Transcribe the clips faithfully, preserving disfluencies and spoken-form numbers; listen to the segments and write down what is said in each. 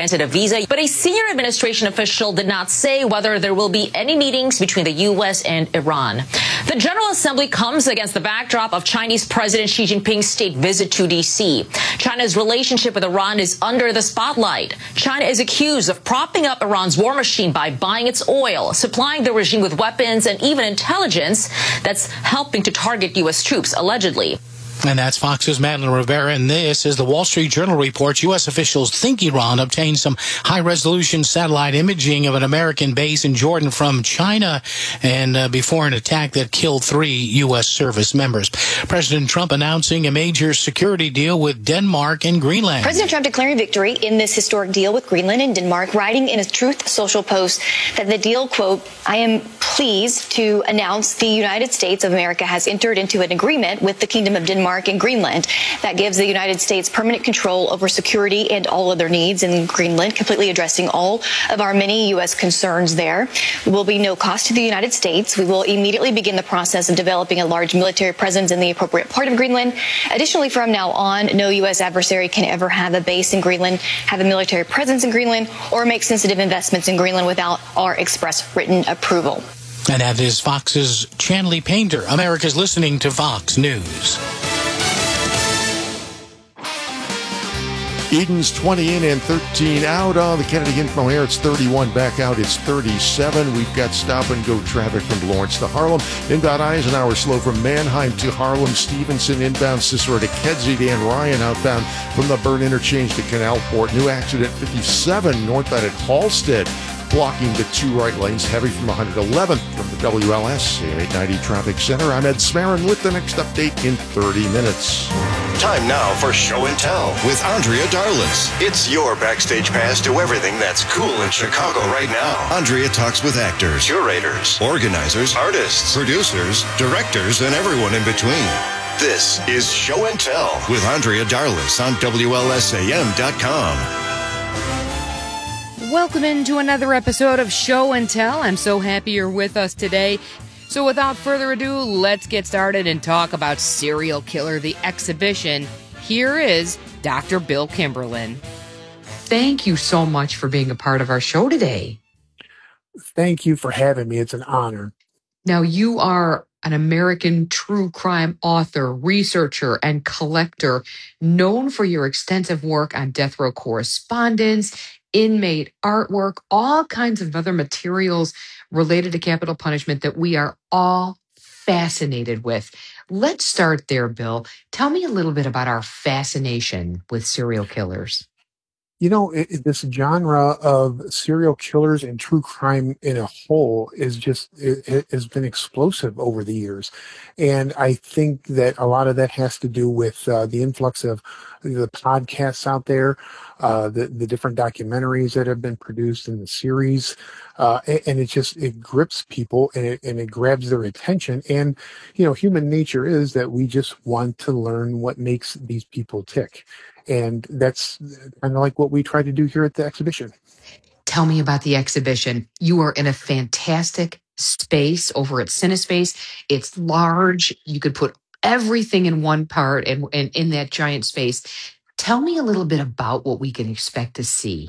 granted a visa, but a senior administration official did not say whether there will be any meetings between the U S and Iran. The General Assembly comes against the backdrop of Chinese President Xi Jinping's state visit to D C. China's relationship with Iran is under the spotlight. China is accused of propping up Iran's war machine by buying its oil, supplying the regime with weapons and even intelligence that's helping to target U S troops, allegedly. And that's Fox's Madeline Rivera, and this is the Wall Street Journal reports U S officials think Iran obtained some high-resolution satellite imaging of an American base in Jordan from China, and uh, before an attack that killed three U S service members. President Trump announcing a major security deal with Denmark and Greenland. President Trump declaring victory in this historic deal with Greenland and Denmark, writing in a Truth Social post that the deal, quote, "I am pleased to announce the United States of America has entered into an agreement with the Kingdom of Denmark and Greenland that gives the United States permanent control over security and all other needs in Greenland, completely addressing all of our many U S concerns there. There will be no cost to the United States. We will immediately begin the process of developing a large military presence in the appropriate part of Greenland. Additionally, from now on, no U S adversary can ever have a base in Greenland, have a military presence in Greenland, or make sensitive investments in Greenland without our express written approval." And that is Fox's Chanley Painter. America's listening to Fox News. Eden's twenty in and thirteen out on the Kennedy Info Air. It's thirty-one back out. It's thirty-seven. We've got stop-and-go traffic from Lawrence to Harlem. Inbound Eisenhower slow from Manheim to Harlem. Stevenson inbound Cicero to Kedzie. Dan Ryan outbound from the Byrne Interchange to Canalport. New accident fifty-seven northbound at Halstead, blocking the two right lanes. Heavy from one eleventh from the W L S A M eight ninety Traffic Center. I'm Ed Smarin with the next update in thirty minutes. Time now for Show and Tell with Andrea Darlis. It's your backstage pass to everything that's cool in Chicago right now. Andrea talks with actors, curators, organizers, artists, producers, directors, and everyone in between. This is Show and Tell with Andrea Darlis on W L S A M dot com. Welcome into another episode of Show and Tell. I'm so happy you're with us today. So without further ado, let's get started and talk about Serial Killer, the exhibition. Here is Doctor Bill Kimberlin. Thank you so much for being a part of our show today. Thank you for having me. It's an honor. Now, you are an American true crime author, researcher, and collector, known for your extensive work on death row correspondence, inmate artwork, all kinds of other materials related to capital punishment that we are all fascinated with. Let's start there, Bill. Tell me a little bit about our fascination with serial killers. You know, it, it- this genre of serial killers and true crime in a whole is just, it, it has been explosive over the years. And I think that a lot of that has to do with uh, the influx of the podcasts out there, uh, the, the different documentaries that have been produced in the series. Uh, a- and it just, it grips people and it, and it grabs their attention. And, you know, human nature is that we just want to learn what makes these people tick. And that's kind of like what we try to do here at the exhibition. Tell me about the exhibition. You are in a fantastic space over at CineSpace. It's large. You could put everything in one part and, and in that giant space. Tell me a little bit about what we can expect to see.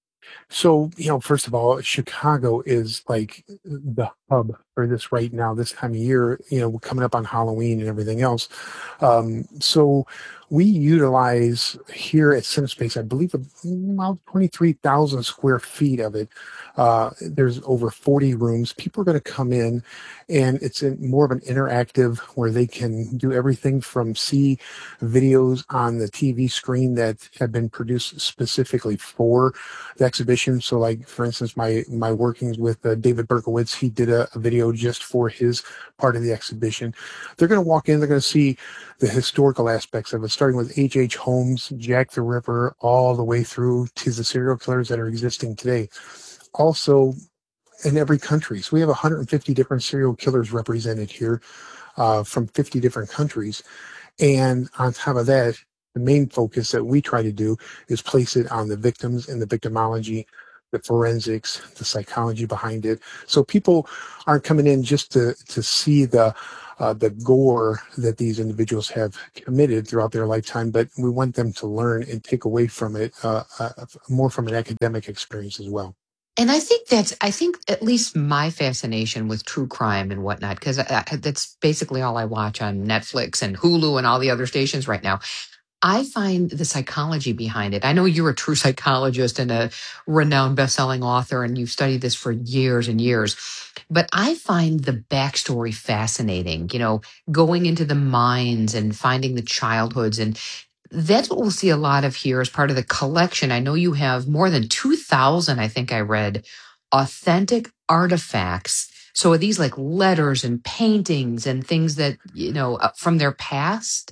So, you know, first of all, Chicago is like the hub for this right now, this time of year, you know, coming up on Halloween and everything else. Um, so we utilize here at CineSpace, I believe about twenty-three thousand square feet of it. Uh, there's over forty rooms. People are going to come in and it's in more of an interactive where they can do everything from see videos on the T V screen that have been produced specifically for the exhibition. So like, for instance, my, my workings with uh, David Berkowitz, he did a, a video just for his part of the exhibition. They're going to walk in, they're going to see the historical aspects of it, starting with H H. Holmes, Jack the Ripper, all the way through to the serial killers that are existing today. Also, in every country. So we have one hundred fifty different serial killers represented here uh, from fifty different countries. And on top of that, the main focus that we try to do is place it on the victims and the victimology, the forensics, the psychology behind it. So people aren't coming in just to, to see the uh, the gore that these individuals have committed throughout their lifetime, but we want them to learn and take away from it uh, uh, more from an academic experience as well. And I think that's, I think at least my fascination with true crime and whatnot, because that's basically all I watch on Netflix and Hulu and all the other stations right now. I find the psychology behind it. I know you're a true psychologist and a renowned best-selling author, and you've studied this for years and years. But I find the backstory fascinating, you know, going into the minds and finding the childhoods. And that's what we'll see a lot of here as part of the collection. I know you have more than two thousand, I think I read, authentic artifacts. So are these like letters and paintings and things that, you know, from their past?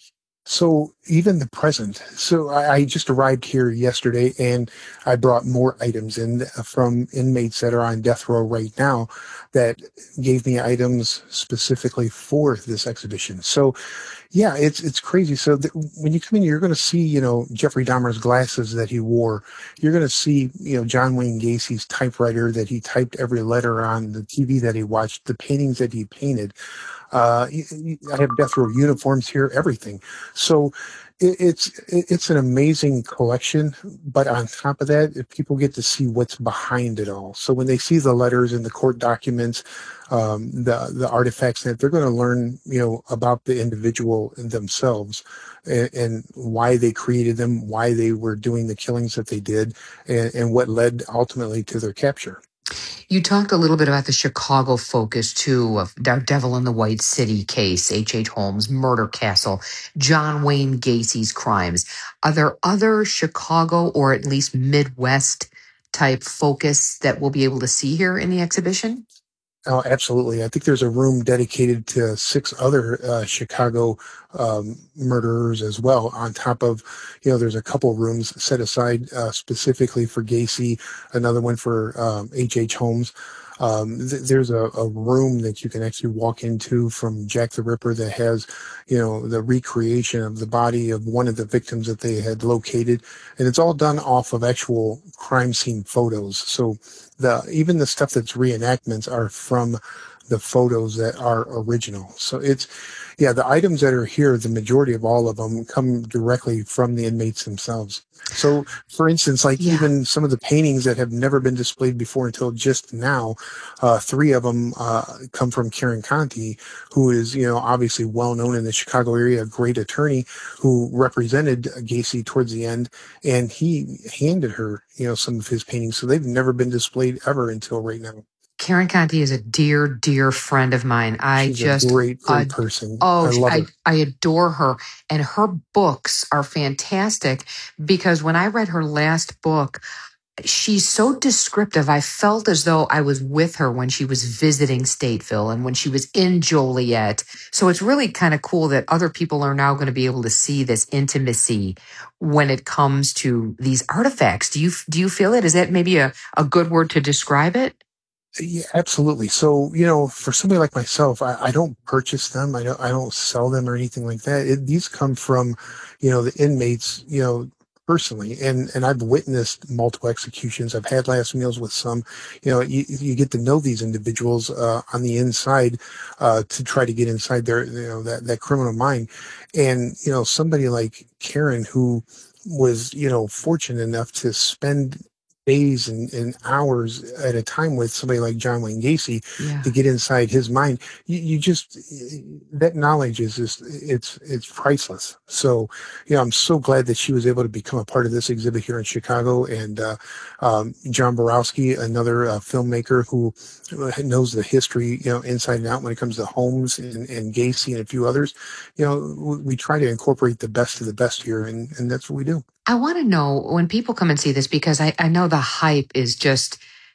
So even the present. So I, I just arrived here yesterday, and I brought more items in from inmates that are on death row right now that gave me items specifically for this exhibition. So yeah, it's it's crazy. So th- when you come in, you're going to see, you know, Jeffrey Dahmer's glasses that he wore. You're going to see, you know, John Wayne Gacy's typewriter that he typed every letter on, the T V that he watched, the paintings that he painted. Uh, I have death row uniforms here, everything. So it, it's it's an amazing collection. But on top of that, people get to see what's behind it all. So when they see the letters and the court documents, um, the the artifacts, that they're going to learn, you know, about the individual themselves and, and why they created them, why they were doing the killings that they did, and, and what led ultimately to their capture. You talked a little bit about the Chicago focus, too, of Devil in the White City case, H H. Holmes, Murder Castle, John Wayne Gacy's crimes. Are there other Chicago or at least Midwest type focus that we'll be able to see here in the exhibition? Oh, absolutely. I think there's a room dedicated to six other uh, Chicago um, murderers as well. On top of, you know, there's a couple rooms set aside uh, specifically for Gacy, another one for um, H H. Holmes. Um, th- there's a, a room that you can actually walk into from Jack the Ripper that has, you know, the recreation of the body of one of the victims that they had located. And it's all done off of actual crime scene photos. So the even the stuff that's reenactments are from the photos that are original. So it's, yeah, the items that are here, the majority of all of them come directly from the inmates themselves. So, for instance, like yeah. even some of the paintings that have never been displayed before until just now, uh, three of them uh, come from Karen Conti, who is, you know, obviously well known in the Chicago area, a great attorney who represented Gacy towards the end, and he handed her, you know, some of his paintings. So they've never been displayed ever until right now. Karen Conti is a dear, dear friend of mine. I She's just a great, great uh, person. Oh, I love I, her. I adore her. And her books are fantastic because when I read her last book, she's so descriptive. I felt as though I was with her when she was visiting Stateville and when she was in Joliet. So it's really kind of cool that other people are now going to be able to see this intimacy when it comes to these artifacts. Do you do you feel it? Is that maybe a, a good word to describe it? Yeah, absolutely. So, you know, for somebody like myself, I, I don't purchase them. I don't, I don't sell them or anything like that. It, these come from, you know, the inmates, you know, personally. And, and I've witnessed multiple executions. I've had last meals with some, you know, you, you get to know these individuals, uh, on the inside, uh, to try to get inside their, you know, that, that criminal mind. And, you know, somebody like Karen, who was, you know, fortunate enough to spend days and, and hours at a time with somebody like John Wayne Gacy Yeah. to get inside his mind. You, you just, that knowledge is just, it's, it's priceless. So, you know, I'm so glad that she was able to become a part of this exhibit here in Chicago. And, uh, um, John Borowski, another uh, filmmaker who knows the history, you know, inside and out when it comes to Holmes and, and Gacy and a few others. You know, we, we try to incorporate the best of the best here, and, and that's what we do. I want to know when people come and see this, because I, I know the hype is just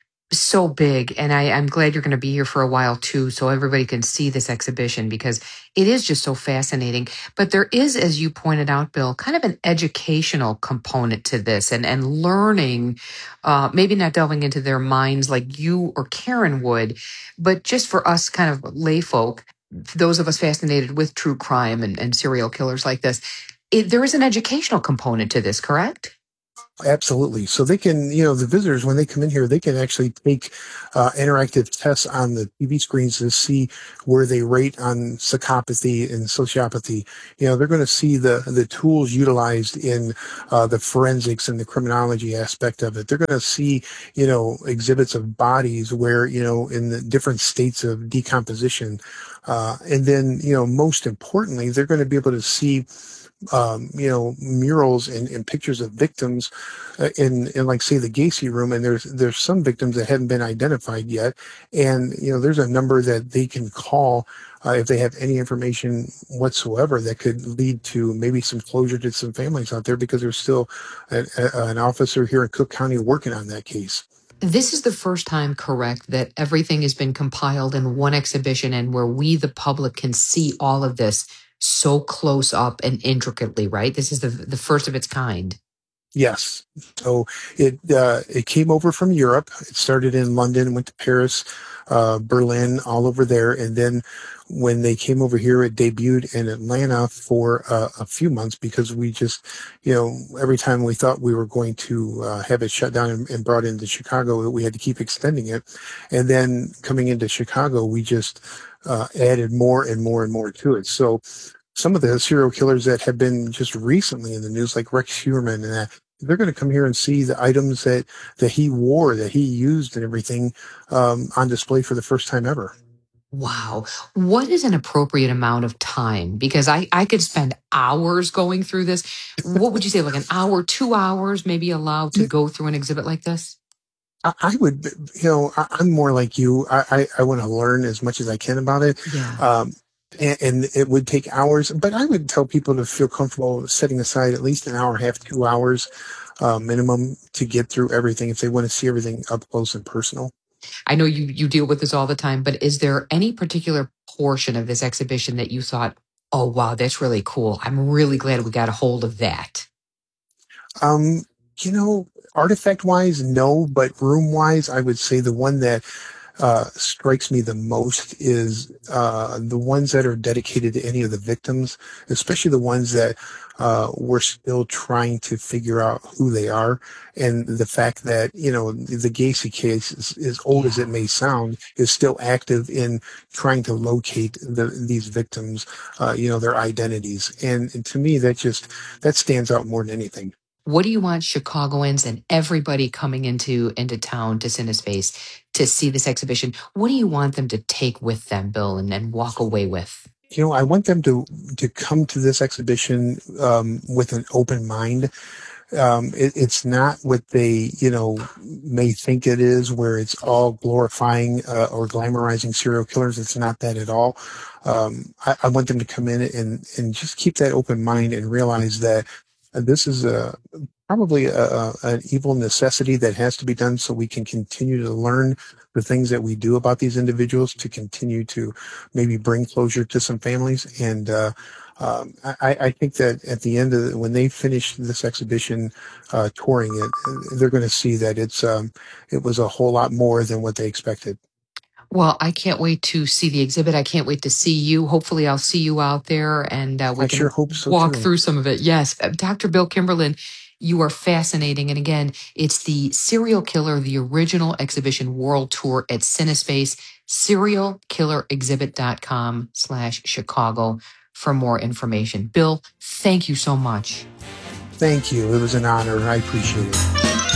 so big, and I, I'm glad you're going to be here for a while too, so everybody can see this exhibition, because it is just so fascinating. But there is, as you pointed out, Bill, kind of an educational component to this, and and learning, uh, maybe not delving into their minds like you or Karen would, but just for us kind of lay folk, those of us fascinated with true crime and, and serial killers like this, it, there is an educational component to this, correct? Absolutely. So they can, you know, the visitors, when they come in here, they can actually take uh, interactive tests on the T V screens to see where they rate on psychopathy and sociopathy. You know, they're going to see the, the tools utilized in uh, the forensics and the criminology aspect of it. They're going to see, you know, exhibits of bodies where, you know, in the different states of decomposition. Uh, and then, you know, most importantly, they're going to be able to see um, you know, murals and, and pictures of victims uh, in, in like, say, the Gacy room. And there's, there's some victims that haven't been identified yet. And, you know, there's a number that they can call uh, if they have any information whatsoever that could lead to maybe some closure to some families out there, because there's still a, a, an officer here in Cook County working on that case. This is the first time, correct, that everything has been compiled in one exhibition and where we, the public, can see all of this so close up and intricately, right? This is the the first of its kind. Yes. So it uh, it came over from Europe. It started in London, went to Paris, uh, Berlin, all over there. And then when they came over here, it debuted in Atlanta for uh, a few months, because we just, you know, every time we thought we were going to uh, have it shut down and, and brought into Chicago, we had to keep extending it. And then coming into Chicago, we just uh, added more and more and more to it. So some of the serial killers that have been just recently in the news, like Rex Heuermann, and that, they're going to come here and see the items that, that he wore, that he used and everything um, on display for the first time ever. Wow. What is an appropriate amount of time? Because I, I could spend hours going through this. What would you say, like an hour, two hours, maybe allowed to go through an exhibit like this? I, I would, you know, I, I'm more like you. I, I, I want to learn as much as I can about it. Yeah. Um, and, and it would take hours, but I would tell people to feel comfortable setting aside at least an hour and a half, two hours uh, minimum to get through everything if they want to see everything up close and personal. I know you, you deal with this all the time, but is there any particular portion of this exhibition that you thought, oh, wow, that's really cool. I'm really glad we got a hold of that? Um, you know, artifact wise, no, but room wise, I would say the one that uh, strikes me the most is uh, the ones that are dedicated to any of the victims, especially the ones that uh, we're still trying to figure out who they are. And the fact that, you know, the Gacy case, is, as old yeah. as it may sound, is still active in trying to locate the, these victims, uh, you know, their identities. And, and to me, that just, that stands out more than anything. What do you want Chicagoans and everybody coming into, into town to CineSpace to see this exhibition? What do you want them to take with them, Bill, and then walk away with? You know, I want them to to come to this exhibition um, with an open mind. Um, it, it's not what they, you know, may think it is, where it's all glorifying uh, or glamorizing serial killers. It's not that at all. Um, I, I want them to come in and, and just keep that open mind and realize that this is a probably a, a, an evil necessity that has to be done so we can continue to learn the things that we do about these individuals, to continue to maybe bring closure to some families. And uh, um, I, I think that at the end of the, when they finish this exhibition uh, touring it, they're going to see that it's um, it was a whole lot more than what they expected. Well, I can't wait to see the exhibit. I can't wait to see you. Hopefully I'll see you out there and uh, we I can sure hope so walk too. through some of it. Yes. Uh, Doctor Bill Kimberlin, you are fascinating. And again, it's the Serial Killer, the original exhibition world tour at CineSpace, serial killer exhibit dot com slash Chicago for more information. Bill, thank you so much. Thank you. It was an honor. I appreciate it.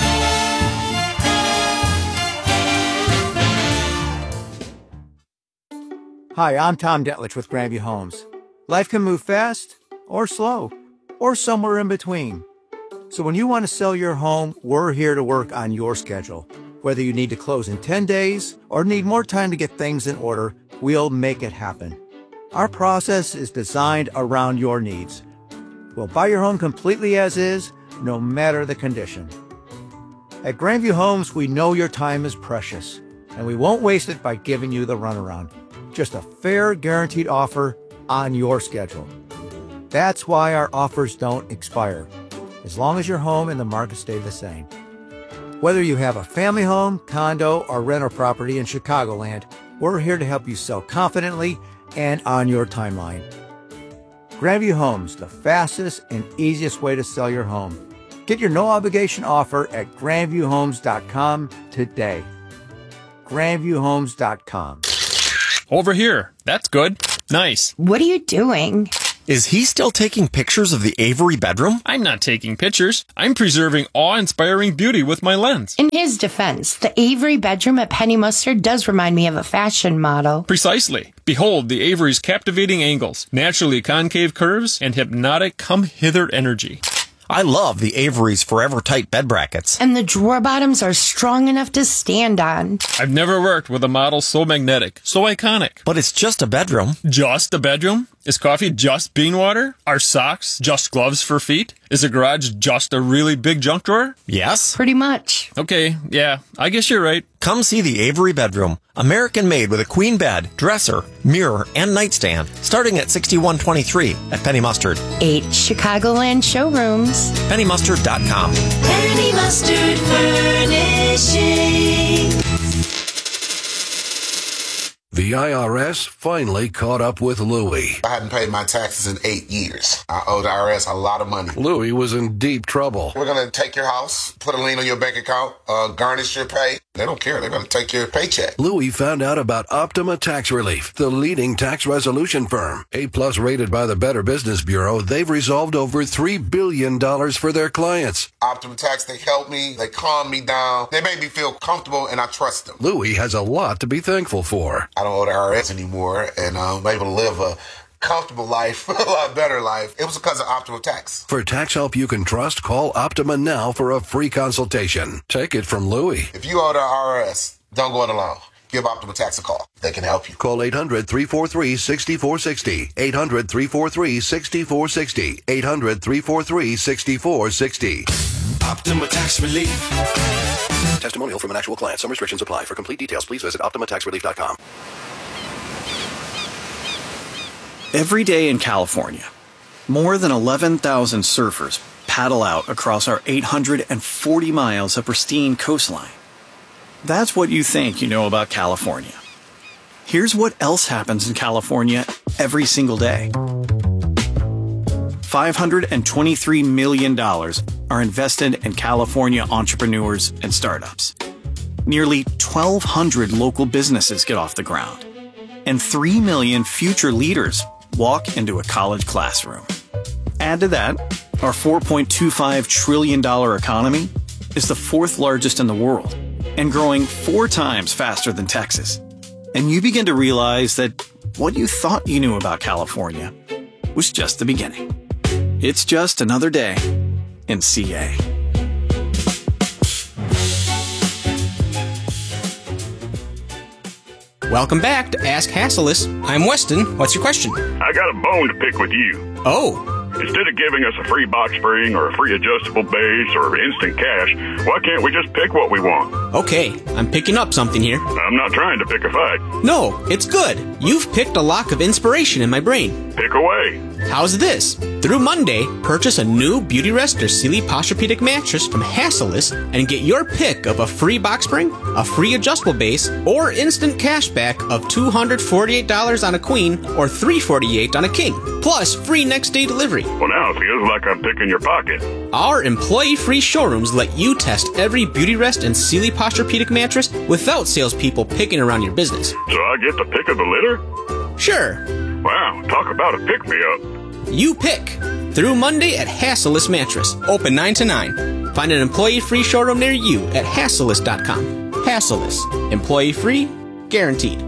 Hi, I'm Tom Detlich with Grandview Homes. Life can move fast or slow or somewhere in between. So when you want to sell your home, we're here to work on your schedule. Whether you need to close in ten days or need more time to get things in order, we'll make it happen. Our process is designed around your needs. We'll buy your home completely as is, no matter the condition. At Grandview Homes, we know your time is precious, and we won't waste it by giving you the runaround. Just a fair, guaranteed offer on your schedule. That's why our offers don't expire, as long as your home and the market stay the same. Whether you have a family home, condo, or rental property in Chicagoland, we're here to help you sell confidently and on your timeline. Grandview Homes, the fastest and easiest way to sell your home. Get your no-obligation offer at grandview homes dot com today. grandview homes dot com. Over here. That's good. Nice. What are you doing? Is he still taking pictures of the Avery bedroom? I'm not taking pictures. I'm preserving awe-inspiring beauty with my lens. In his defense, the Avery bedroom at Penny Mustard does remind me of a fashion model. Precisely. Behold the Avery's captivating angles, naturally concave curves, and hypnotic come-hither energy. I love the Avery's forever tight bed brackets. And the drawer bottoms are strong enough to stand on. I've never worked with a model so magnetic, so iconic. But it's just a bedroom. Just a bedroom? Is coffee just bean water? Are socks just gloves for feet? Is a garage just a really big junk drawer? Yes. Pretty much. Okay, yeah, I guess you're right. Come see the Avery bedroom. American made with a queen bed, dresser, mirror, and nightstand. Starting at sixty-one twenty-three at Penny Mustard. Eight Chicagoland showrooms. penny mustard dot com. Penny Mustard Furnishing. The I R S finally caught up with Louie. I hadn't paid my taxes in eight years. I owe the I R S a lot of money. Louie was in deep trouble. We're going to take your house, put a lien on your bank account, uh, garnish your pay. They don't care. They're going to take your paycheck. Louie found out about Optima Tax Relief, the leading tax resolution firm. A-plus rated by the Better Business Bureau, they've resolved over three billion dollars for their clients. Optima Tax, they help me. They calm me down. They make me feel comfortable, and I trust them. Louie has a lot to be thankful for. I don't owe the I R S anymore, and I'm able to live a comfortable life, a lot better life. It was because of Optima Tax. For tax help you can trust, call Optima now for a free consultation. Take it from Louie. If you owe the I R S, don't go it alone. Give Optima Tax a call. They can help you. Call eight hundred, three four three, six four six zero. eight hundred, three four three, six four six zero. eight hundred, three four three, six four six zero. Optima Tax Relief. Testimonial from an actual client. Some restrictions apply. For complete details, please visit optima tax relief dot com. Every day in California, more than eleven thousand surfers paddle out across our eight hundred forty miles of pristine coastline. That's what you think you know about California. Here's what else happens in California every single day. five hundred twenty-three million dollars are invested in California entrepreneurs and startups. Nearly twelve hundred local businesses get off the ground. And three million future leaders walk into a college classroom. Add to that, our four point two five trillion dollars economy is the fourth largest in the world and growing four times faster than Texas. And you begin to realize that what you thought you knew about California was just the beginning. It's just another day in C A. Welcome back to Ask Hassleus. I'm Weston. What's your question? I got a bone to pick with you. Oh. Instead of giving us a free box spring or a free adjustable base or instant cash, why can't we just pick what we want? Okay, I'm picking up something here. I'm not trying to pick a fight. No, it's good. You've picked a lock of inspiration in my brain. Pick away. How's this? Through Monday, purchase a new Beautyrest or Sealy Posturepedic mattress from Hassleus and get your pick of a free box spring, a free adjustable base, or instant cash back of two hundred forty-eight dollars on a queen or three hundred forty-eight dollars on a king, plus free next day delivery. Well, now it feels like I'm picking your pocket. Our employee-free showrooms let you test every Beautyrest and Sealy Posturepedic mattress without salespeople picking around your business. So I get the pick of the litter? Sure. Wow, talk about a pick-me-up. You pick. Through Monday at Hassleus Mattress. Open nine to nine. Find an employee-free showroom near you at hassleus dot com. Hassleus. Employee-free. Guaranteed.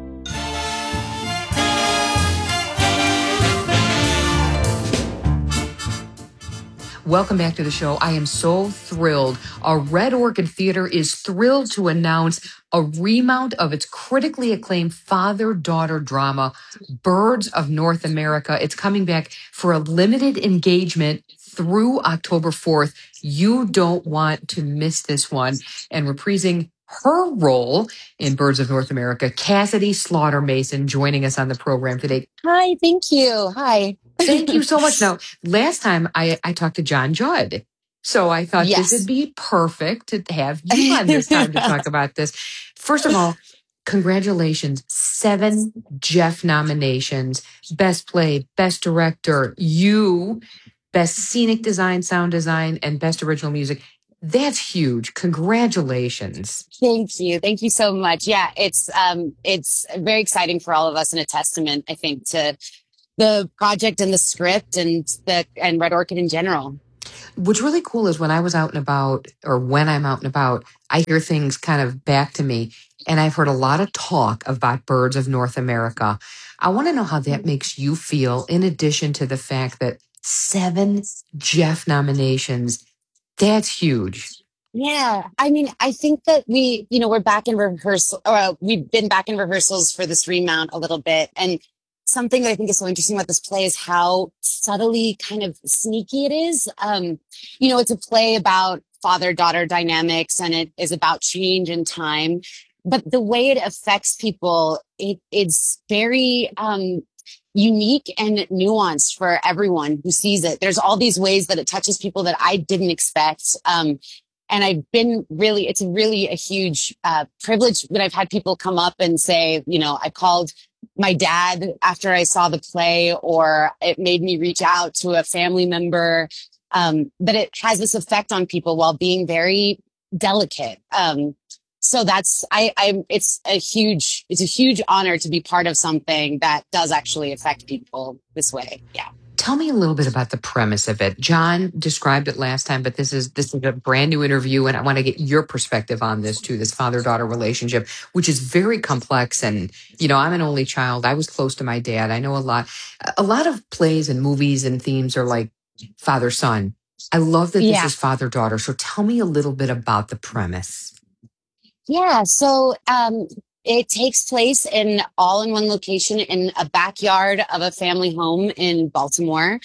Welcome back to the show. I am so thrilled. Our Red Orchid Theater is thrilled to announce a remount of its critically acclaimed father-daughter drama, Birds of North America. It's coming back for a limited engagement through October fourth. You don't want to miss this one. And reprising her role in Birds of North America, Cassidy Slaughter Mason, joining us on the program today. Hi, thank you. Hi. Thank you so much. Now, last time I, I talked to John Judd, so I thought Yes. this would be perfect to have you on this time to talk about this. First of all, congratulations. Seven Jeff nominations, Best Play, Best Director. You Best Scenic Design, Sound Design, and Best Original Music. That's huge. Congratulations. Thank you. Thank you so much. Yeah, it's um it's very exciting for all of us and a testament, I think, to the project and the script and the and Red Orchid in general. What's really cool is when I was out and about, or when I'm out and about, I hear things kind of back to me. And I've heard a lot of talk about Birds of North America. I want to know how that makes you feel, in addition to the fact that seven Jeff nominations. That's huge. Yeah. I mean, I think that we, you know, we're back in rehearsal, or uh, we've been back in rehearsals for this remount a little bit. And something that I think is so interesting about this play is how subtly kind of sneaky it is. Um, you know, it's a play about father-daughter dynamics, and it is about change and time. But the way it affects people, it, it's very um, unique and nuanced for everyone who sees it. There's all these ways that it touches people that I didn't expect. Um, and I've been really, it's really a huge uh, privilege when I've had people come up and say, you know, I called my dad after I saw the play, or it made me reach out to a family member. Um, but it has this effect on people while being very delicate. Um, so that's, I, I, it's a huge, it's a huge honor to be part of something that does actually affect people this way. Yeah. Tell me a little bit about the premise of it. John described it last time, but this is this is a brand new interview, and I want to get your perspective on this too, this father-daughter relationship, which is very complex. And, you know, I'm an only child. I was close to my dad. I know a lot. A lot of plays and movies and themes are like father-son. I love that Yeah. this is father-daughter. So tell me a little bit about the premise. Yeah. So, um, it takes place in all in one location in a backyard of a family home in Baltimore.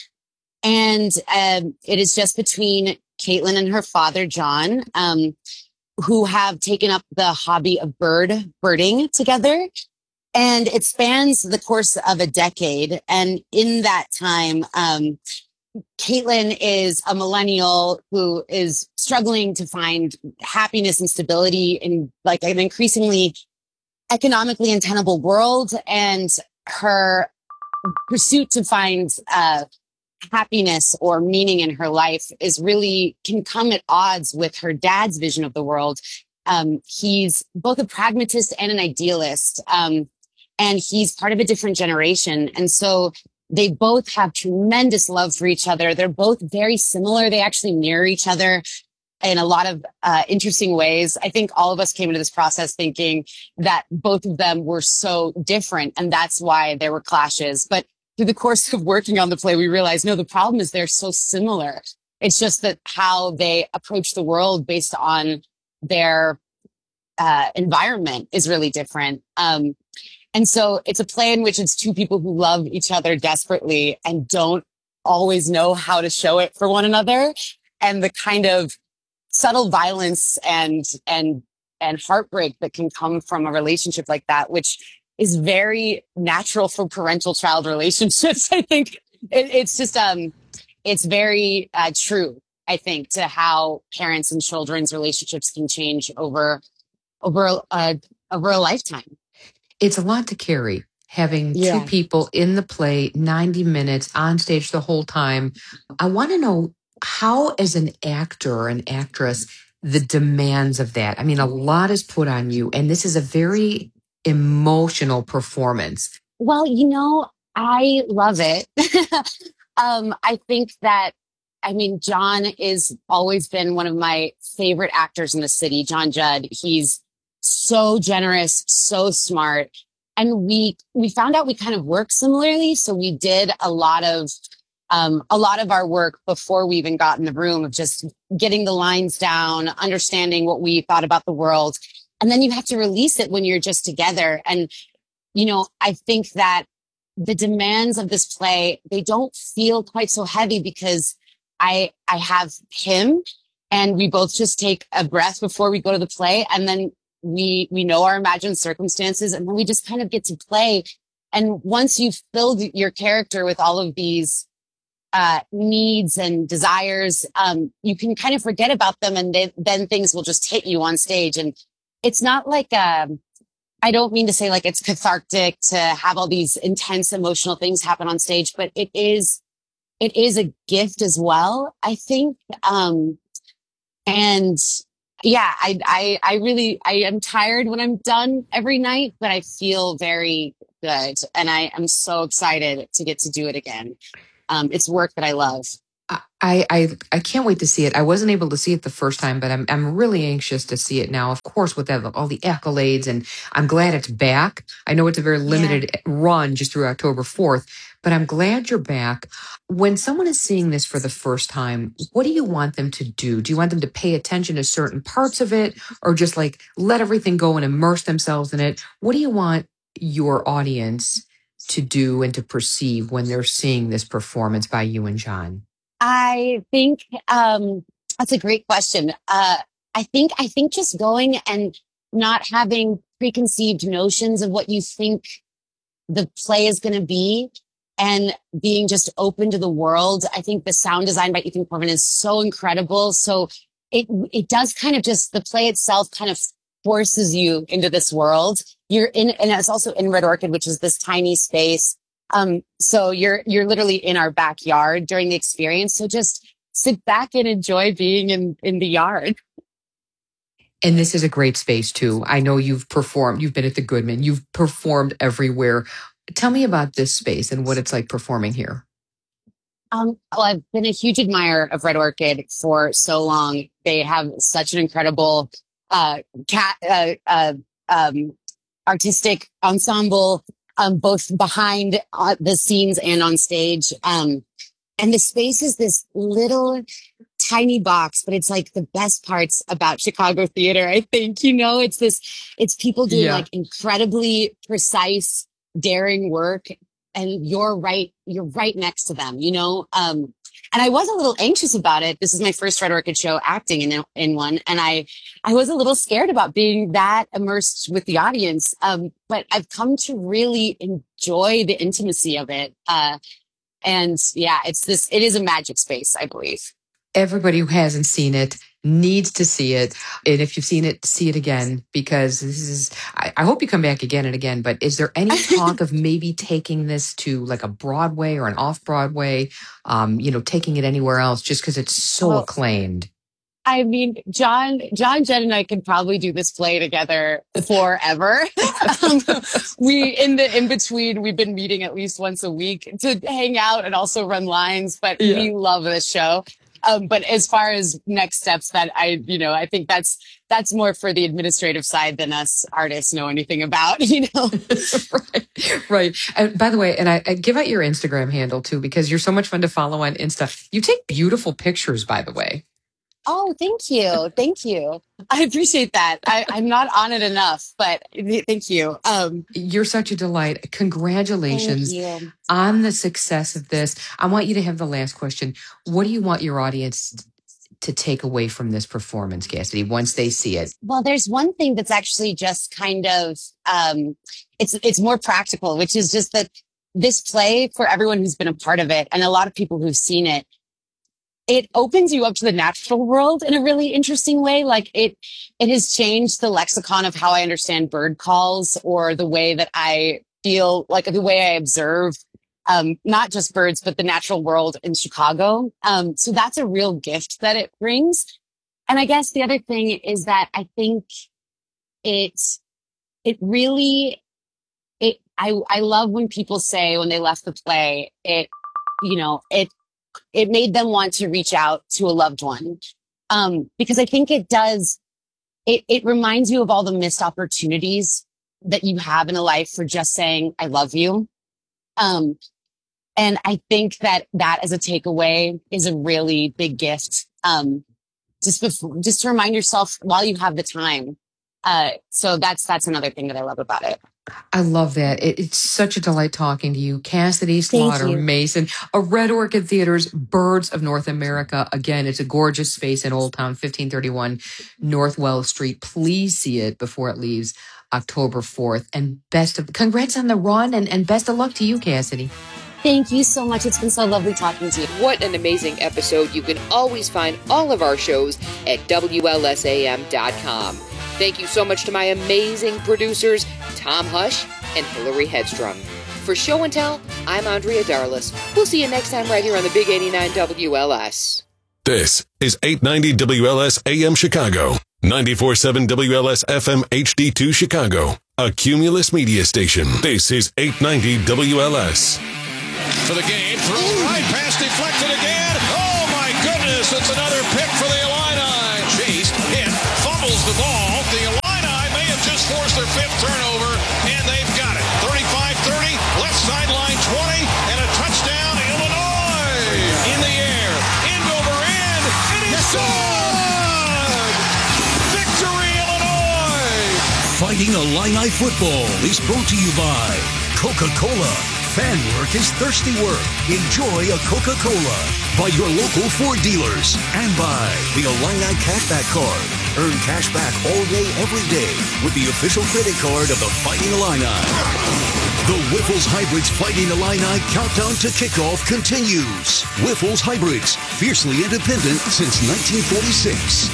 And um, it is just between Caitlin and her father, John, um, who have taken up the hobby of bird birding together. And it spans the course of a decade. And in that time, um, Caitlin is a millennial who is struggling to find happiness and stability in like an increasingly economically untenable world, and her pursuit to find uh, happiness or meaning in her life is really can come at odds with her dad's vision of the world. Um, he's both a pragmatist and an idealist, um, and he's part of a different generation. And so they both have tremendous love for each other. They're both very similar. They actually mirror each other in a lot of uh, interesting ways. I think all of us came into this process thinking that both of them were so different, and that's why there were clashes. But through the course of working on the play, we realized, no, the problem is they're so similar. It's just that how they approach the world based on their uh, environment is really different. Um, and so it's a play in which it's two people who love each other desperately and don't always know how to show it for one another. And the kind of subtle violence and and and heartbreak that can come from a relationship like that, which is very natural for parental child relationships. I think it, it's just um it's very uh, true, I think, to how parents and children's relationships can change over over a over a lifetime. It's a lot to carry, having Yeah. two people in the play, ninety minutes on stage the whole time. I want to know how, as an actor or an actress, the demands of that. I mean, a lot is put on you, and this is a very emotional performance. Well, you know, I love it. um, I think that, I mean, John is always been one of my favorite actors in the city, John Judd. He's so generous, so smart. And we, we found out we kind of work similarly. So we did a lot of, um, a lot of our work before we even got in the room of just getting the lines down, understanding what we thought about the world. And then you have to release it when you're just together. And, you know, I think that the demands of this play, they don't feel quite so heavy because I, I have him, and we both just take a breath before we go to the play. And then we, we know our imagined circumstances, and then we just kind of get to play. And once you've filled your character with all of these uh, needs and desires, um, you can kind of forget about them, and they, then things will just hit you on stage. And it's not like, um, I don't mean to say like it's cathartic to have all these intense emotional things happen on stage, but it is, it is a gift as well, I think. Um, and yeah, I, I, I really, I am tired when I'm done every night, but I feel very good. And I am so excited to get to do it again. Um, it's work that I love. I, I I can't wait to see it. I wasn't able to see it the first time, but I'm I'm really anxious to see it now. Of course, with that, all the accolades, and I'm glad it's back. I know it's a very limited yeah. run just through October fourth, but I'm glad you're back. When someone is seeing this for the first time, what do you want them to do? Do you want them to pay attention to certain parts of it, or just like let everything go and immerse themselves in it? What do you want your audience to do and to perceive when they're seeing this performance by you and John? I think um, that's a great question. Uh, I think I think just going and not having preconceived notions of what you think the play is going to be, and being just open to the world. I think the sound design by Ethan Corbin is so incredible. So it it does kind of just, the play itself kind of forces you into this world. You're in, and it's also in Red Orchid, which is this tiny space. Um, so you're, you're literally in our backyard during the experience. So just sit back and enjoy being in, in the yard. And this is a great space too. I know you've performed, you've been at the Goodman, you've performed everywhere. Tell me about this space and what it's like performing here. Um, well, I've been a huge admirer of Red Orchid for so long. They have such an incredible, uh, cat, uh, uh, um, artistic ensemble. Um, both behind uh, the scenes and on stage. Um, and the space is this little tiny box, but it's like the best parts about Chicago theater, I think. You know, it's this, it's people doing yeah. like incredibly precise, daring work. And you're right, you're right next to them, you know? Um, and I was a little anxious about it. This is my first Red Orchid show acting in in one. And I, I was a little scared about being that immersed with the audience. Um, but I've come to really enjoy the intimacy of it. Uh, and yeah, it's this, it is a magic space, I believe. Everybody who hasn't seen it needs to see it. And if you've seen it, see it again, because this is, I, I hope you come back again and again, but is there any talk of maybe taking this to like a Broadway or an off Broadway, um, you know, taking it anywhere else just because it's so well, acclaimed? I mean, John, John, Jen and I could probably do this play together forever. um, we, in the in between, we've been meeting at least once a week to hang out and also run lines, but yeah. we love this show. Um, but as far as next steps, that I, you know, I think that's, that's more for the administrative side than us artists know anything about, you know? right. Right. And by the way, and I, I give out your Instagram handle too, because you're so much fun to follow on Insta. You take beautiful pictures, by the way. Oh, thank you. Thank you. I appreciate that. I, I'm not on it enough, but thank you. Um, You're such a delight. Congratulations on the success of this. I want you to have the last question. What do you want your audience to take away from this performance, Cassidy, once they see it? Well, there's one thing that's actually just kind of, um, it's, it's more practical, which is just that this play, for everyone who's been a part of it and a lot of people who've seen it, it opens you up to the natural world in a really interesting way. Like it, it has changed the lexicon of how I understand bird calls, or the way that I feel, like the way I observe, um, not just birds, but the natural world in Chicago. Um, so that's a real gift that it brings. And I guess the other thing is that I think it, it really, it, I, I love when people say when they left the play, it, you know, it, it made them want to reach out to a loved one. Um, because I think it does, it, it reminds you of all the missed opportunities that you have in a life for just saying, I love you. Um, and I think that that as a takeaway is a really big gift. Um, just before, just to remind yourself while you have the time. Uh, so that's, that's another thing that I love about it. I love that. It, it's such a delight talking to you. Cassidy Slaughter Mason, a Red Orchid Theater's Birds of North America. Again, it's a gorgeous space in Old Town, fifteen thirty-one North Wells Street. Please see it before it leaves October fourth. And best of, congrats on the run, and, and best of luck to you, Cassidy. Thank you so much. It's been so lovely talking to you. What an amazing episode. You can always find all of our shows at W L S A M dot com. Thank you so much to my amazing producers, Tom Hush and Hillary Hedstrom. For Show and Tell, I'm Andrea Darlis. We'll see you next time right here on the Big eighty-nine W L S. This is eight ninety W L S A M Chicago, ninety-four point seven W L S F M H D two Chicago, a Cumulus media station. This is eight ninety W L S. For the game, throws right, pass deflected again. Oh my goodness, it's another pick for the Illini. Chased, hit, fumbles the ball. The Illini may have just forced their fifth turnover, and they've got it. thirty-five thirty, left sideline twenty, and a touchdown, Illinois. In the air, Andover in, and he scored! Victory, Illinois! Fighting Illini football is brought to you by Coca-Cola. Fan work is thirsty work. Enjoy a Coca-Cola. By your local Ford dealers. And by the Illini Cashback Card. Earn cash back all day, every day with the official credit card of the Fighting Illini. The Whiffles Hybrids Fighting Illini countdown to kickoff continues. Whiffles Hybrids, fiercely independent since nineteen forty-six.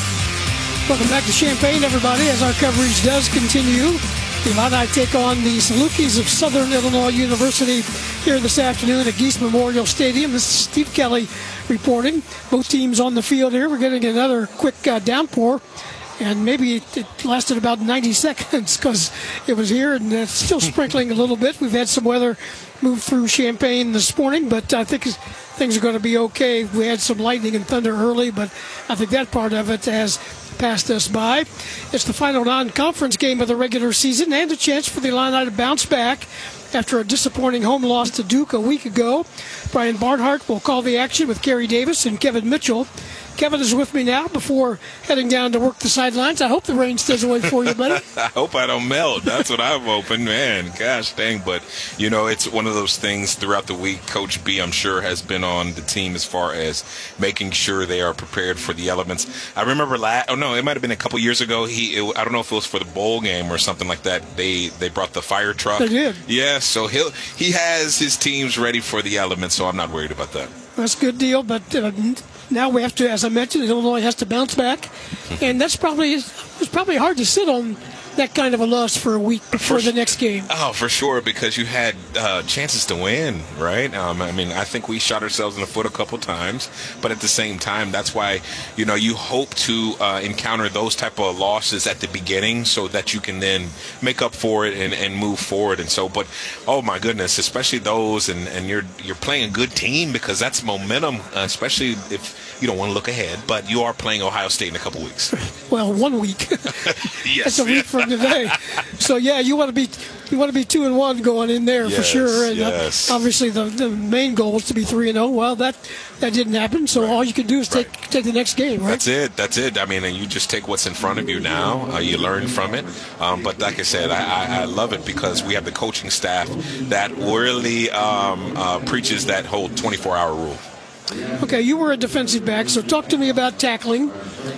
Welcome back to Champaign, everybody, as our coverage does continue. The Illini take on the Salukis of Southern Illinois University here this afternoon at Geese Memorial Stadium. This is Steve Kelly reporting. Both teams on the field here. We're getting another quick uh, downpour, and maybe it, it lasted about ninety seconds because it was here and it's still sprinkling a little bit. We've had some weather move through Champaign this morning, but I think things are going to be okay. We had some lightning and thunder early, but I think that part of it has passed us by. It's the final non-conference game of the regular season and a chance for the Illini to bounce back after a disappointing home loss to Duke a week ago. Brian Barnhart will call the action with Kerry Davis and Kevin Mitchell. Kevin is with me now before heading down to work the sidelines. I hope the rain stays away for you, buddy. I hope I don't melt. That's what I'm hoping, man. Gosh dang. But, you know, it's one of those things throughout the week. Coach B, I'm sure, has been on the team as far as making sure they are prepared for the elements. I remember last, oh, no, it might have been a couple years ago. He, it, I don't know if it was for the bowl game or something like that. They they brought the fire truck. They did. Yeah, so he'll, he has his teams ready for the elements, so I'm not worried about that. That's a good deal, but uh, now we have to, as I mentioned, Illinois has to bounce back, and that's probably it's probably hard to sit on that kind of a loss for a week before the next game. Oh, for sure, because you had uh, chances to win, right? Um, I mean, I think we shot ourselves in the foot a couple times, but at the same time, that's why, you know, you hope to uh, encounter those type of losses at the beginning so that you can then make up for it and, and move forward. And so, but, oh my goodness, especially those, and, and you're you're playing a good team because that's momentum, uh, especially if you don't want to look ahead, but you are playing Ohio State in a couple weeks. Well, one week. Yes. That's a week from today. So yeah, you want to be you want to be two and one going in there yes, for sure. And yes. uh, obviously the, the main goal is to be three and zero. Well, that that didn't happen. So right. all you can do is take right. take the next game. Right. That's it. That's it. I mean, and you just take what's in front of you now. Uh, you learn from it. Um, but like I said, I, I, I love it because we have the coaching staff that really um, uh, preaches that whole twenty-four hour rule. Okay, you were a defensive back, so talk to me about tackling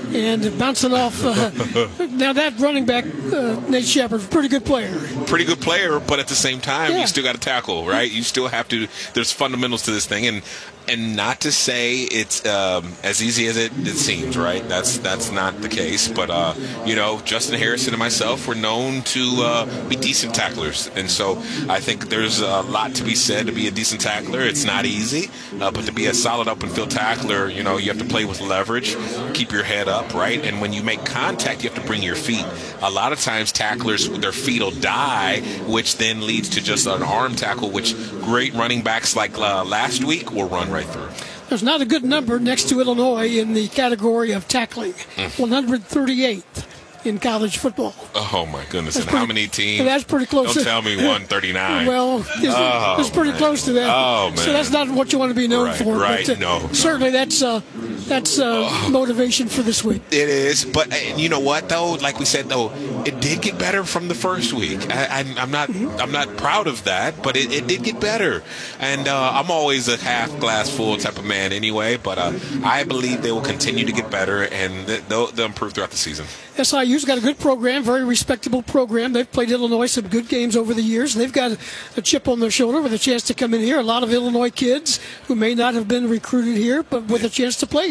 and bouncing off. Uh, now that running back, uh, Nate Shepard, pretty good player. Pretty good player, but at the same time, yeah. you still got to tackle, right? You still have to. There's fundamentals to this thing, and and not to say it's um, as easy as it, it seems, right? That's that's not the case. But uh, you know, Justin Harrison and myself were known to uh, be decent tacklers, and so I think there's a lot to be said to be a decent tackler. It's not easy, uh, but to be a solid open field tackler, you know, you have to play with leverage, keep your head up, right? And when you make contact, you have to bring your feet. A lot of times, tacklers, their feet will die, which then leads to just an arm tackle, which great running backs like uh, last week will run right through. There's not a good number next to Illinois in the category of tackling. Mm. one hundred thirty-eighth in college football. Oh, my goodness. That's and pretty, how many teams? That's pretty close. Don't to, tell me one thirty-nine. Well, it's, oh, it's pretty man. close to that. Oh, man. So that's not what you want to be known right, for. Right, but, uh, no, no. Certainly that's, uh, that's uh, oh. motivation for this week. It is. But uh, you know what, though? Like we said, though, it did get better from the first week. I, I, I'm not mm-hmm. I'm not proud of that, but it, it did get better. And uh, I'm always a half glass full type of man anyway, but uh, I believe they will continue to get better, and they'll, they'll improve throughout the season. S I U's got a good program, very respectable program. They've played Illinois some good games over the years. They've got a chip on their shoulder with a chance to come in here. A lot of Illinois kids who may not have been recruited here, but with a chance to play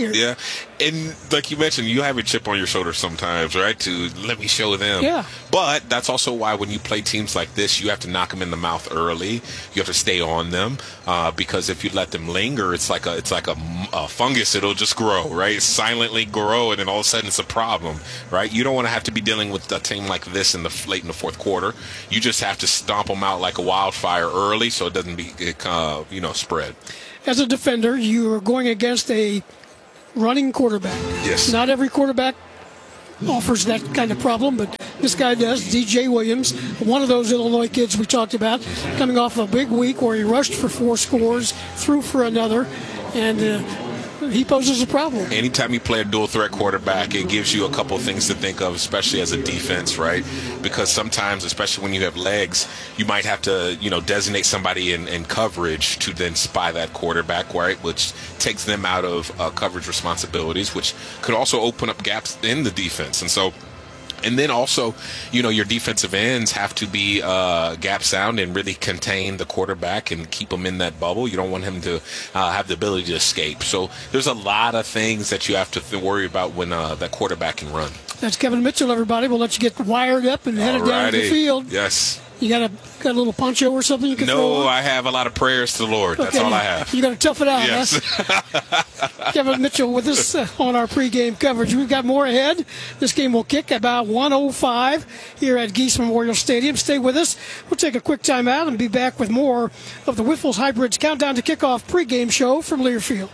here. Yeah. And like you mentioned, you have a chip on your shoulder sometimes, right? To let me show them. Yeah. But that's also why when you play teams like this, you have to knock them in the mouth early. You have to stay on them uh, because if you let them linger, it's like a it's like a, a fungus. It'll just grow, right? Silently grow, and then all of a sudden it's a problem, right? You don't want to have to be dealing with a team like this in the late in the fourth quarter. You just have to stomp them out like a wildfire early, so it doesn't be uh, you know spread. As a defender, you are going against a running quarterback. Yes. Not every quarterback offers that kind of problem, but this guy does. D J Williams, one of those Illinois kids we talked about, coming off a big week where he rushed for four scores, threw for another, and uh, he poses a problem. Anytime you play a dual threat quarterback, it gives you a couple of things to think of, especially as a defense, right? Because sometimes, especially when you have legs, you might have to, you know, designate somebody in, in coverage to then spy that quarterback, right? Which takes them out of uh, coverage responsibilities, which could also open up gaps in the defense. And so, and then also, you know, your defensive ends have to be uh, gap sound and really contain the quarterback and keep him in that bubble. You don't want him to uh, have the ability to escape. So there's a lot of things that you have to th- worry about when uh, that quarterback can run. That's Kevin Mitchell, everybody. We'll let you get wired up and headed down to the field. Yes. You got a got a little poncho or something you can no, throw on? No, I have a lot of prayers to the Lord. That's okay. all I have. You got to tough it out, yes. huh? Kevin Mitchell with us uh, on our pregame coverage. We've got more ahead. This game will kick about one oh five here at Geese Memorial Stadium. Stay with us. We'll take a quick time out and be back with more of the Whiffles Hybrids Countdown to Kickoff pregame show from Learfield.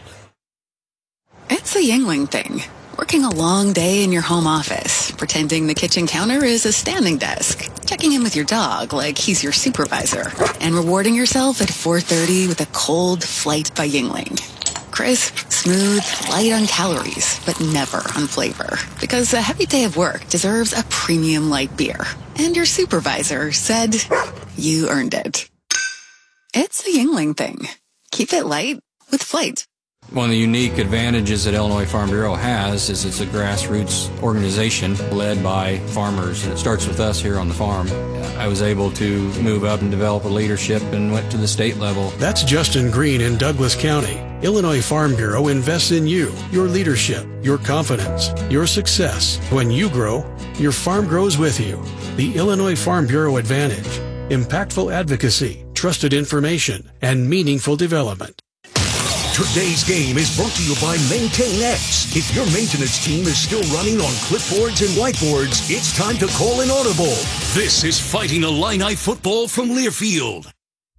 It's a Yingling thing. Working a long day in your home office, pretending the kitchen counter is a standing desk, checking in with your dog like he's your supervisor, and rewarding yourself at four thirty with a cold Flight by Yingling. Crisp, smooth, light on calories, but never on flavor. Because a heavy day of work deserves a premium light beer. And your supervisor said you earned it. It's a Yingling thing. Keep it light with Flight. One of the unique advantages that Illinois Farm Bureau has is it's a grassroots organization led by farmers. It starts with us here on the farm. I was able to move up and develop a leadership and went to the state level. That's Justin Green in Douglas County. Illinois Farm Bureau invests in you, your leadership, your confidence, your success. When you grow, your farm grows with you. The Illinois Farm Bureau Advantage. Impactful advocacy, trusted information, and meaningful development. Today's game is brought to you by MaintainX. If your maintenance team is still running on clipboards and whiteboards, it's time to call an audible. This is Fighting Illini Football from Learfield.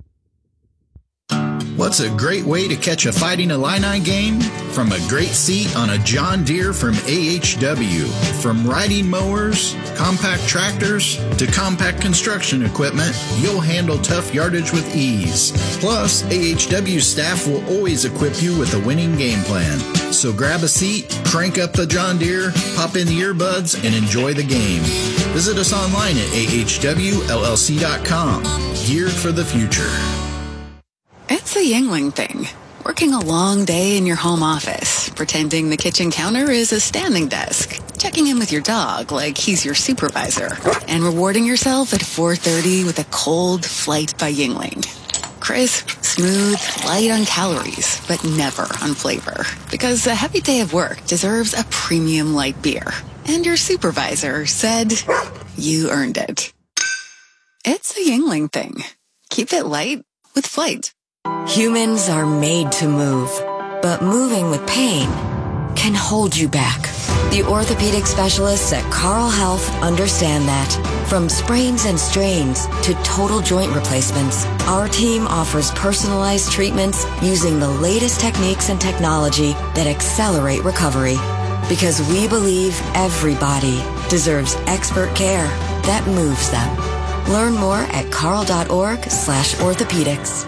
What's a great way to catch a Fighting Illini game? From a great seat on a John Deere from A H W. From riding mowers, compact tractors, to compact construction equipment, you'll handle tough yardage with ease. Plus, A H W staff will always equip you with a winning game plan. So grab a seat, crank up the John Deere, pop in the earbuds, and enjoy the game. Visit us online at A H W L L C dot com. Geared for the future. It's a Yingling thing. Working a long day in your home office, pretending the kitchen counter is a standing desk, checking in with your dog like he's your supervisor, and rewarding yourself at four thirty with a cold Flight by Yingling. Crisp, smooth, light on calories, but never on flavor. Because a heavy day of work deserves a premium light beer. And your supervisor said you earned it. It's a Yingling thing. Keep it light with Flight. Humans are made to move, but moving with pain can hold you back. The orthopedic specialists at Carl Health understand that. From sprains and strains to total joint replacements, our team offers personalized treatments using the latest techniques and technology that accelerate recovery. Because we believe everybody deserves expert care that moves them. Learn more at carl.org slash orthopedics.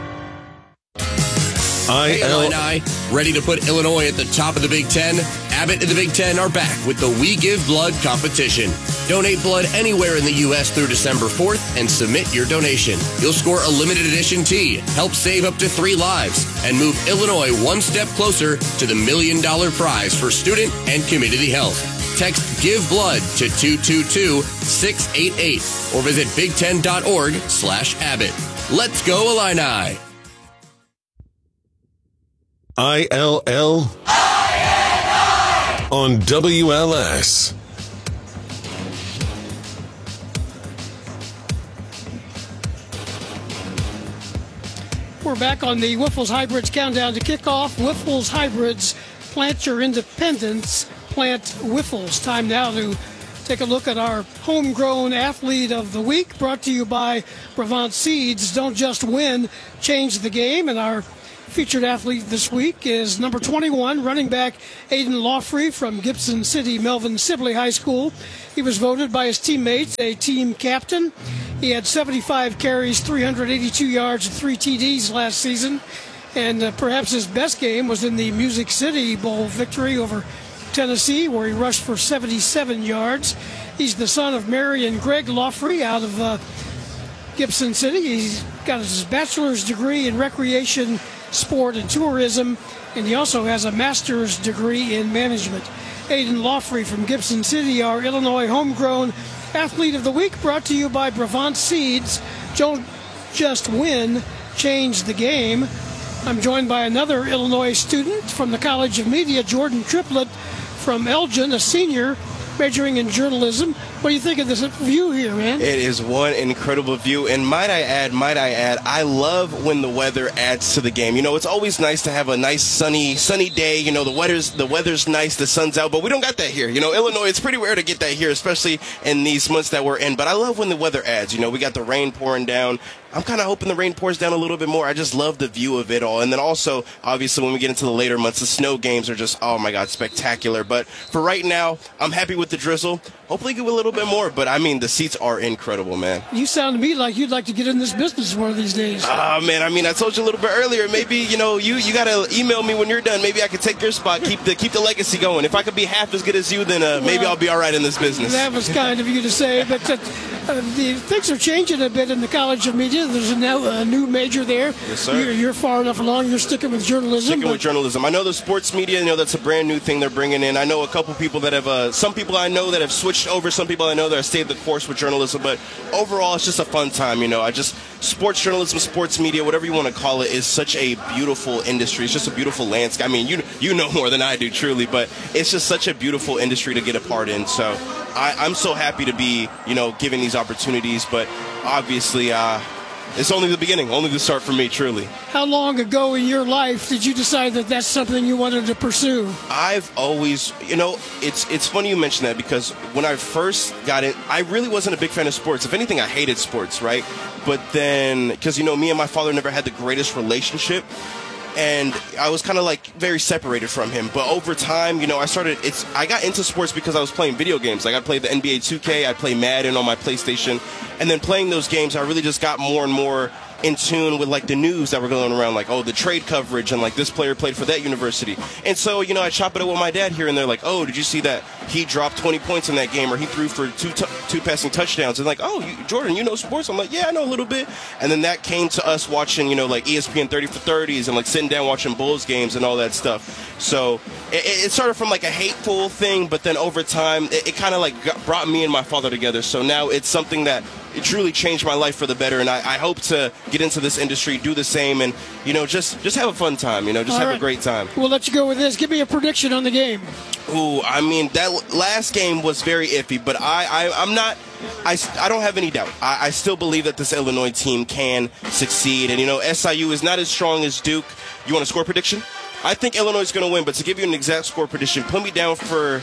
Hey, Illini, ready to put Illinois at the top of the Big Ten? Abbott and the Big Ten are back with the We Give Blood competition. Donate blood anywhere in the U S through December fourth and submit your donation. You'll score a limited edition tee, help save up to three lives, and move Illinois one step closer to the million dollar prize for student and community health. Text Give Blood to two two two, six eight eight or visit big ten dot org slash Abbott. Let's go, Illini! I L L. I N on W L S. We're back on the Wyffels Hybrids countdown to kickoff. Wyffels Hybrids, plant your independence, plant Wyffels. Time now to take a look at our homegrown athlete of the week, brought to you by Brevant Seeds. Don't just win, change the game. And our featured athlete this week is number twenty-one, running back Aiden Lawfrey from Gibson City, Melvin Sibley High School. He was voted by his teammates a team captain. He had seventy-five carries, three hundred eighty-two yards, and three T Ds last season. And uh, perhaps his best game was in the Music City Bowl victory over Tennessee, where he rushed for seventy-seven yards. He's the son of Mary and Greg Lawfrey out of uh, Gibson City. He's got his bachelor's degree in recreation, sport, and tourism, and he also has a master's degree in management. Aiden Lawfrey from Gibson City, our Illinois homegrown athlete of the week, brought to you by Brevant Seeds. Don't just win, change the game. I'm joined by another Illinois student from the College of Media, Jordan Triplett from Elgin, a senior majoring in journalism. What do you think of this view here, man? It is one incredible view, and might I add, might I add, I love when the weather adds to the game. You know, it's always nice to have a nice sunny, sunny day. You know, the weather's the weather's nice, the sun's out, but we don't got that here. You know, Illinois, it's pretty rare to get that here, especially in these months that we're in. But I love when the weather adds. You know, we got the rain pouring down. I'm kind of hoping the rain pours down a little bit more. I just love the view of it all. And then also, obviously, when we get into the later months, the snow games are just, oh my God, spectacular. But for right now, I'm happy with the drizzle. Hopefully get a little bit more. But I mean, the seats are incredible, man. You sound to me like you'd like to get in this business one of these days. Ah, uh, man, I mean, I told you a little bit earlier. Maybe, you know, you, you got to email me when you're done. Maybe I could take your spot, keep the keep the legacy going. If I could be half as good as you, then uh, maybe well, I'll be all right in this business. That was kind of you to say. But uh, uh, the things are changing a bit in the College of Media. There's a now a new major there. Yes, sir. You're, you're far enough along. You're sticking with journalism. Sticking but... with journalism. I know the sports media, you know, that's a brand new thing they're bringing in. I know a couple people that have, uh, some people I know that have switched over. Some people I know that have stayed the course with journalism. But overall, it's just a fun time, you know. I just, sports journalism, sports media, whatever you want to call it, is such a beautiful industry. It's just a beautiful landscape. I mean, you you know more than I do, truly, but it's just such a beautiful industry to get a part in. So I, I'm so happy to be, you know, given these opportunities. But obviously, uh, it's only the beginning, only the start for me, truly. How long ago in your life did you decide that that's something you wanted to pursue? I've always, you know, it's it's funny you mention that, because when I first got it, I really wasn't a big fan of sports. If anything, I hated sports, right? But then, because, you know, me and my father never had the greatest relationship, and I was kind of like very separated from him. But over time, you know, I started, it's, I got into sports because I was playing video games. Like I played the N B A two K, I play Madden on my PlayStation. And then playing those games, I really just got more and more in tune with like the news that were going around, like, oh, the trade coverage, and like this player played for that university. And so, you know, I chop it up with my dad here and there, like, oh, did you see that he dropped twenty points in that game, or he threw for two t- two passing touchdowns? And like, oh, you, Jordan, you know sports? I'm like, yeah, I know a little bit. And then that came to us watching, you know, like E S P N thirty for thirties and like sitting down watching Bulls games and all that stuff. So it, it started from like a hateful thing, but then over time, it, it kind of like got, brought me and my father together. So now it's something that it truly changed my life for the better, and I, I hope to get into this industry, do the same, and, you know, just, just have a fun time, you know, just All have right. a great time. We'll let you go with this. Give me a prediction on the game. Ooh, I mean, that last game was very iffy, but I, I, I'm not, I, I don't have any doubt. I, I still believe that this Illinois team can succeed, and, you know, S I U is not as strong as Duke. You want a score prediction? I think Illinois is going to win, but to give you an exact score prediction, put me down for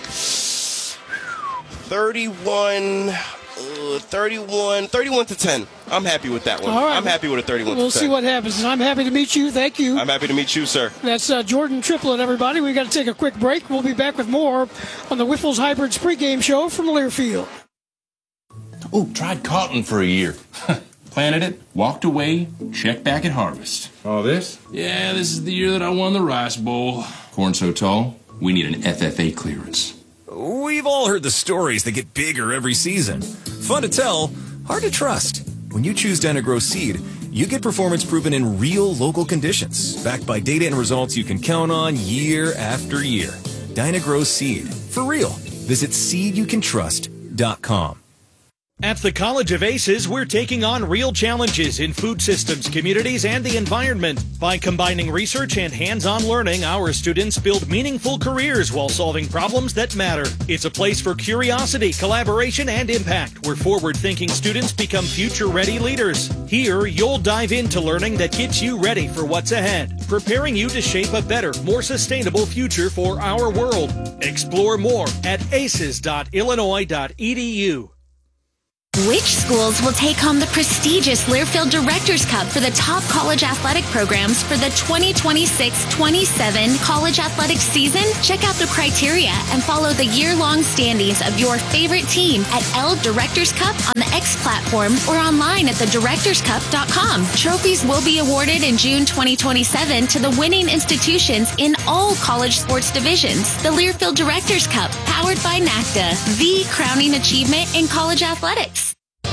thirty-one... Uh, thirty-one, thirty-one to ten. I'm happy with that one. All right. I'm happy with a thirty-one We'll to ten. see what happens. I'm happy to meet you. Thank you. I'm happy to meet you, sir. That's uh, Jordan Triplett, everybody. We've got to take a quick break. We'll be back with more on the Wyffels Hybrids pregame show from Learfield. Oh, tried cotton for a year. Planted it, walked away, checked back at harvest. All this? Yeah, this is the year that I won the Rice Bowl. Corn so tall, we need an F F A clearance. We've all heard the stories that get bigger every season. Fun to tell, hard to trust. When you choose Dyna-Gro Seed, you get performance proven in real local conditions, backed by data and results you can count on year after year. Dyna-Gro Seed. For real. Visit seed you can trust dot com. At the College of Aces, we're taking on real challenges in food systems, communities, and the environment. By combining research and hands-on learning, our students build meaningful careers while solving problems that matter. It's a place for curiosity, collaboration, and impact, where forward-thinking students become future-ready leaders. Here, you'll dive into learning that gets you ready for what's ahead, preparing you to shape a better, more sustainable future for our world. Explore more at aces dot illinois dot e d u. Which schools will take home the prestigious Learfield Directors Cup for the top college athletic programs for the twenty twenty-six twenty-seven college athletics season? Check out the criteria and follow the year-long standings of your favorite team at L Directors Cup on the X platform or online at the directors cup dot com. Trophies will be awarded in June twenty twenty-seven to the winning institutions in all college sports divisions. The Learfield Directors Cup, powered by NACDA, the crowning achievement in college athletics.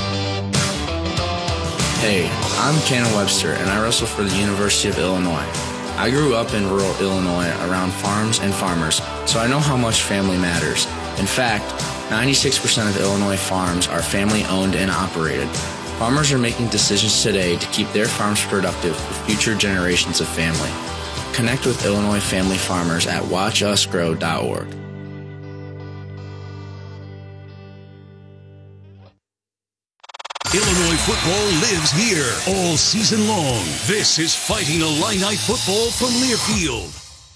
Hey, I'm Cannon Webster, and I wrestle for the University of Illinois. I grew up in rural Illinois around farms and farmers, so I know how much family matters. In fact, ninety-six percent of Illinois farms are family-owned and operated. Farmers are making decisions today to keep their farms productive for future generations of family. Connect with Illinois family farmers at watch us grow dot org. Illinois football lives here all season long. This is Fighting Illini football from Learfield.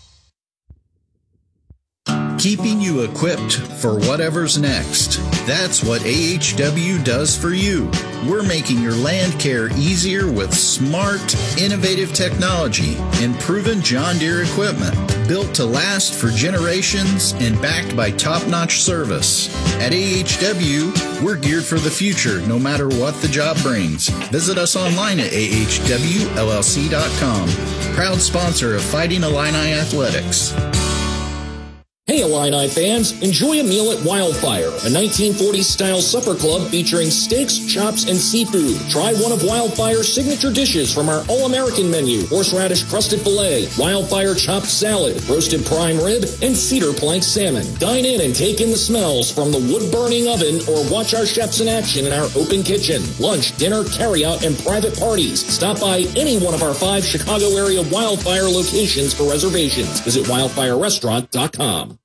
Keeping you equipped for whatever's next. That's what A H W does for you. We're making your land care easier with smart, innovative technology and proven John Deere equipment. Built to last for generations and backed by top-notch service. At A H W, we're geared for the future no matter what the job brings. Visit us online at A H W L L C dot com. Proud sponsor of Fighting Illini Athletics. Hey Illini fans, enjoy a meal at Wildfire, a nineteen forties style supper club featuring steaks, chops, and seafood. Try one of Wildfire's signature dishes from our all-American menu: horseradish crusted filet, Wildfire chopped salad, roasted prime rib, and cedar plank salmon. Dine in and take in the smells from the wood-burning oven or watch our chefs in action in our open kitchen. Lunch, dinner, carry-out, and private parties. Stop by any one of our five Chicago area Wildfire locations for reservations. Visit wildfire restaurant dot com.